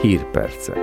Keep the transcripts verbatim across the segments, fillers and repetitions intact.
Hírpercek.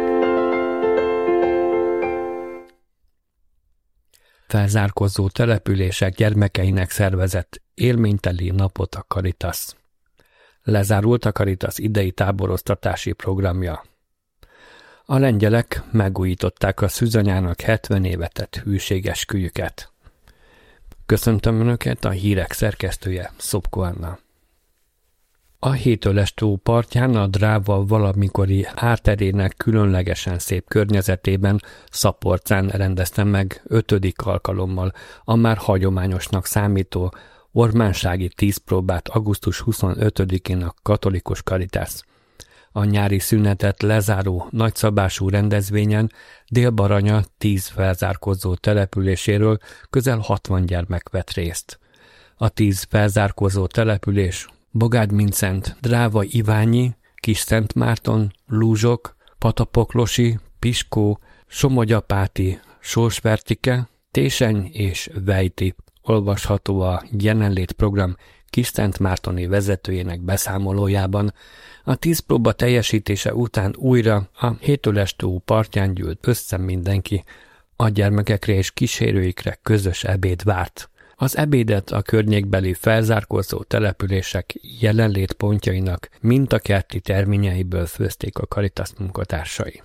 Felzárkózó települések gyermekeinek szervezett élményteli napot a Caritas. Lezárult a Caritas idei táboroztatási programja. A lengyelek megújították a szűzanyának hetven éve tett hűségesküjüket. Köszöntöm Önöket, a hírek szerkesztője, Szopko Anna. A Hétöles-tó partján a Dráva valamikori árterének különlegesen szép környezetében Szaporcán rendeztem meg ötödik alkalommal a már hagyományosnak számító ormánsági tízpróbát augusztus huszonötödikén a katolikus Caritas. A nyári szünetet lezáró nagyszabású rendezvényen Dél-Baranya tíz felzárkózó településéről közel hatvan gyermek vett részt. A tíz felzárkózó település Bogád-Mincent, Dráva Iványi, Kis-Szentmárton, Lúzsok, Patapoklosi, Piskó, Somogyapáti, Sósvertike, Téseny és Vejti. Olvasható a Jelenlét program Kis-Szentmártoni vezetőjének beszámolójában. A tíz próba teljesítése után újra a Hétöles-tó partján gyűlt össze mindenki. A gyermekekre és kísérőikre közös ebéd várt. Az ebédet a környékbeli felzárkózó települések jelenlétpontjainak mintakerti terményeiből főzték a Caritas munkatársai.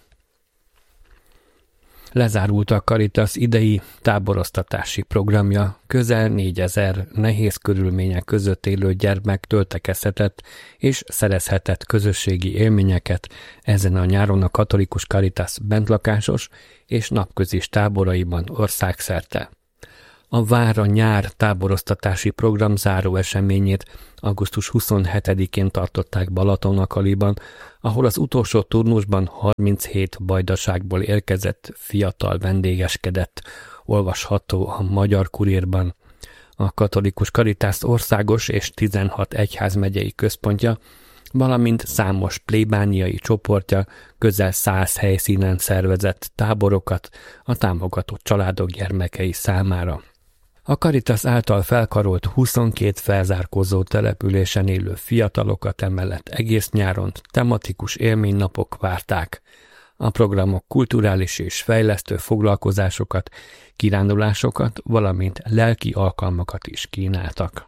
Lezárult a Caritas idei táboroztatási programja, közel négyezer nehéz körülmények között élő gyermek töltekezhetett és szerezhetett közösségi élményeket ezen a nyáron a katolikus Caritas bentlakásos és napközis táboraiban országszerte. A Vár a nyár táboroztatási program záró eseményét augusztus huszonhetedikén tartották Balatonakaliban, ahol az utolsó turnusban harminchét vajdaságból érkezett fiatal vendégeskedett, olvasható a Magyar Kurírban. A katolikus Caritas országos és tizenhat egyházmegyei központja, valamint számos plébániai csoportja közel száz helyszínen szervezett táborokat a támogatott családok gyermekei számára. A Caritas által felkarolt huszonkét felzárkózó településen élő fiatalokat emellett egész nyáron tematikus élménynapok várták. A programok kulturális és fejlesztő foglalkozásokat, kirándulásokat, valamint lelki alkalmakat is kínáltak.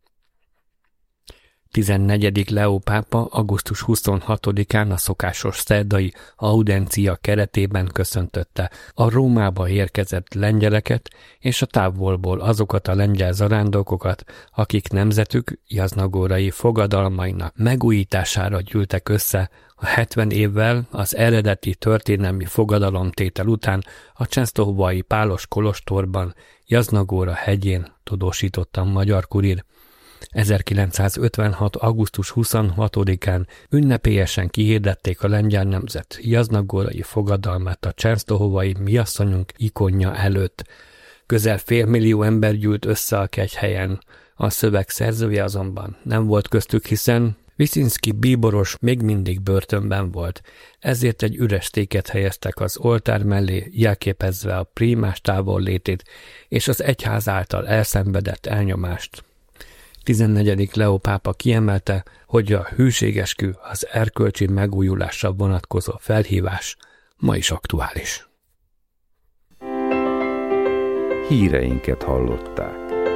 tizennegyedik Leó pápa augusztus huszonhatodikán a szokásos szerdai audencia keretében köszöntötte a Rómába érkezett lengyeleket és a távolból azokat a lengyel zarándokokat, akik nemzetük jaznagórai fogadalmainak megújítására gyűltek össze a hetven évvel az eredeti történelmi fogadalomtétel után a Csensztohovai Pálos kolostorban, Jaznagóra hegyén, tudósította a Magyar Kurír. ezerkilencszázötvenhat augusztus huszonhatodikán ünnepélyesen kihirdették a lengyel nemzet jaznagórai fogadalmát a Csensztohovai Miasszonyunk ikonja előtt. Közel félmillió ember gyűlt össze a kegyhelyen. A szöveg szerzője azonban nem volt köztük, hiszen Viszinszky bíboros még mindig börtönben volt, ezért egy üres széket helyeztek az oltár mellé, jelképezve a prímás távollétét és az egyház által elszenvedett elnyomást. tizennegyedik Leó pápa kiemelte, hogy a hűségeskü, az erkölcsi megújulásra vonatkozó felhívás ma is aktuális. Híreinket hallották.